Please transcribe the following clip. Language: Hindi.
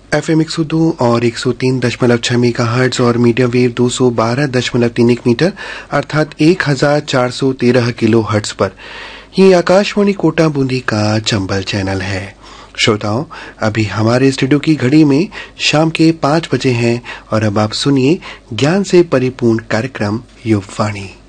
FM 102 और 103.6 मेगाहर्ट्ज और मीडियम वेव 212.31 मीटर अर्थात 1413 किलो हर्ट्ज पर ये आकाशवाणी कोटा बूंदी का चंबल चैनल है। श्रोताओं, अभी हमारे स्टूडियो की घड़ी में शाम के 5 बजे हैं और अब आप सुनिए ज्ञान से परिपूर्ण कार्यक्रम युववाणी।